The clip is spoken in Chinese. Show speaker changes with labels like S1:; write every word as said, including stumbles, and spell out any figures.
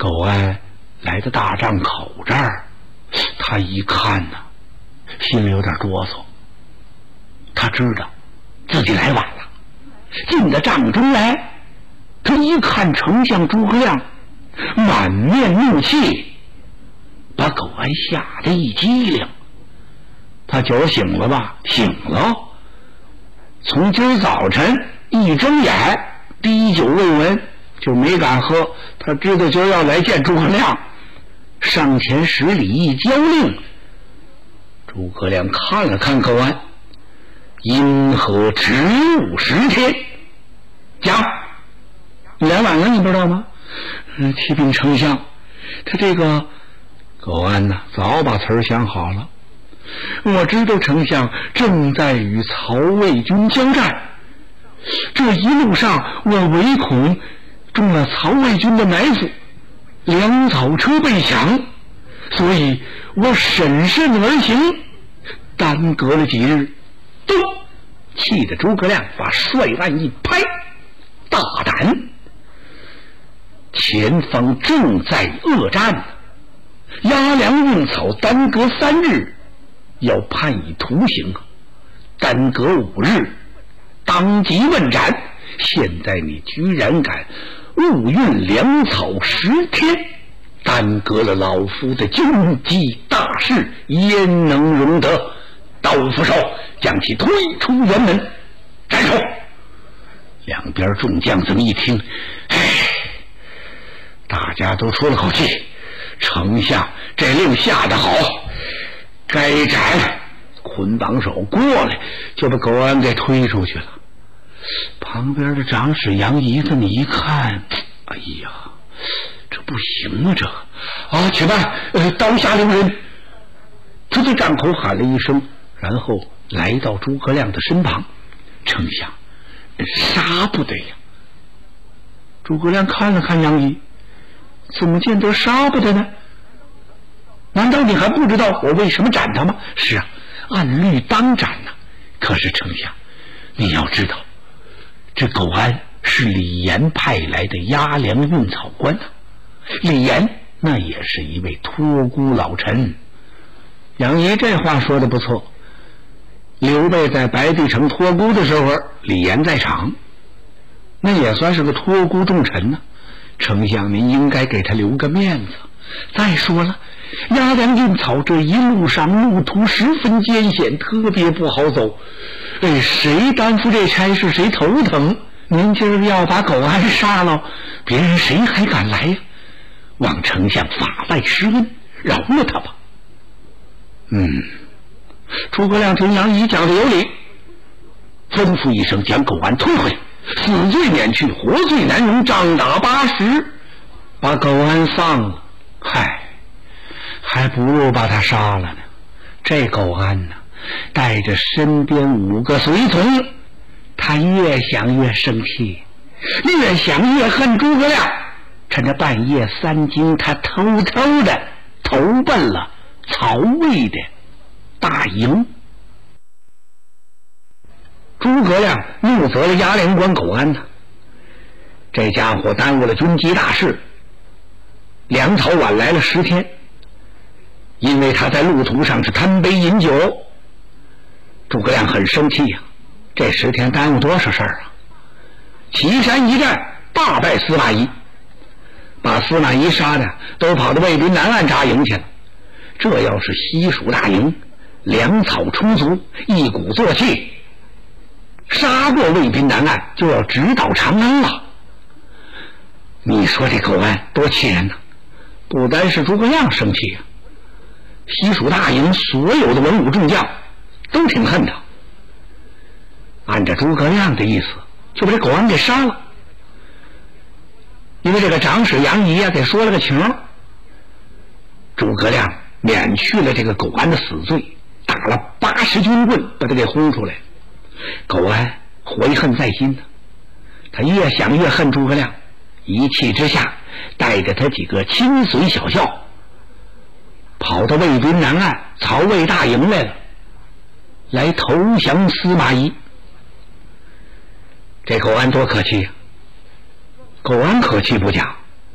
S1: 苟安来到大帐口这儿，他一看呢，心里有点哆嗦。他知道自己来晚了，进到帐中来，他一看丞相诸葛亮满面怒气，把苟安吓得一激灵。他酒醒了吧？醒了。从今儿早晨一睁眼，滴酒未闻，就没敢喝。他知道今儿要来见诸葛亮，上前十里一交令。诸葛亮看了看苟安，因何职务十天？讲，你来晚了，你不知道吗？嗯，启禀丞相，他这个苟安呢，早把词儿想好了。我知道丞相正在与曹魏军交战，这一路上我唯恐中了曹魏军的埋伏，粮草车被抢，所以我审慎而行，耽搁了几日。咚！气得诸葛亮把帅腕一拍，大胆！前方正在恶战，押粮运草耽搁三日，要判以徒刑啊！耽搁五日，当即问斩。现在你居然敢误运粮草十天，耽搁了老夫的军机大事，焉能容得？刀斧手，将其推出辕门，斩首！两边众将这么一听，唉，大家都出了口气。丞相这令下得好，该斩。捆绑手过来就把苟安给推出去了。旁边的长史杨仪这么一看，哎呀，这不行啊，这啊，且慢，呃，刀下留人。他对帐口喊了一声，然后来到诸葛亮的身旁。丞相，杀不得呀！诸葛亮看了看杨仪，怎么见得杀不得呢？难道你还不知道我为什么斩他吗？是啊，按律当斩呐、啊。可是丞相，你要知道，这苟安是李严派来的押粮运草官呐、啊。李严那也是一位托孤老臣。杨仪这话说的不错。刘备在白帝城托孤的时候，李严在场，那也算是个托孤重臣呢、啊。丞相您应该给他留个面子。再说了，押粮运草这一路上路途十分艰险，特别不好走。哎，谁担负这差事谁头疼。您今儿要把苟安杀了，别人谁还敢来呀？望丞相法外施恩，饶了他吧。嗯，诸葛亮听杨仪讲的有理，吩咐一声将苟安推回，死罪免去，活罪难容，杖打八十，把苟安放了。嗨，还不如把他杀了呢。这苟安呢，带着身边五个随从，他越想越生气，越想越恨诸葛亮。趁着半夜三更，他偷偷的投奔了曹魏的大营。诸葛亮怒责了押粮官苟安呢，这家伙耽误了军机大事，粮草晚来了十天，因为他在路途上是贪杯饮酒。诸葛亮很生气呀、啊，这十天耽误多少事儿啊！岐山一战大败司马懿，把司马懿杀的都跑到渭滨南岸扎营去了。这要是西蜀大营，粮草充足，一鼓作气杀过渭滨南岸，就要直捣长安了。你说这苟安多气人呢、啊！不单是诸葛亮生气呀、啊，西蜀大营所有的文武众将都挺恨他。按照诸葛亮的意思，就把这苟安给杀了。因为这个长史杨仪啊，给说了个情，诸葛亮免去了这个苟安的死罪，打了八十军棍，把他给轰出来。苟安悔恨在心呢，他越想越恨诸葛亮，一气之下，带着他几个亲随小校，跑到渭滨南岸曹魏大营来了，来投降司马懿。这苟安多可气呀、啊！苟安可气不假，